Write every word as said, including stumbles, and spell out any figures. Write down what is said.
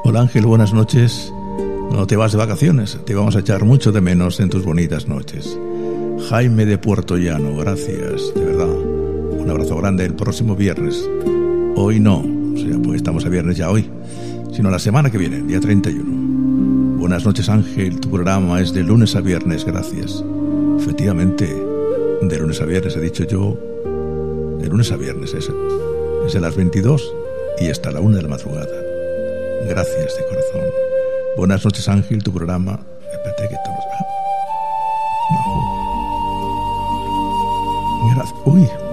Hola Ángel, buenas noches. No te vas de vacaciones, te vamos a echar mucho de menos en tus bonitas noches. Jaime de Puerto Llano, gracias, de verdad. Un abrazo grande el próximo viernes. Hoy no, o sea, pues estamos a viernes ya hoy, sino la semana que viene, día treinta y uno. Buenas noches Ángel, tu programa es de lunes a viernes, gracias. Efectivamente, de lunes a viernes he dicho yo, de lunes a viernes es, es de las veintidós y hasta la una de la madrugada. Gracias de corazón. Buenas noches Ángel, tu programa. Espérate que todos... No. Gracias. Uy.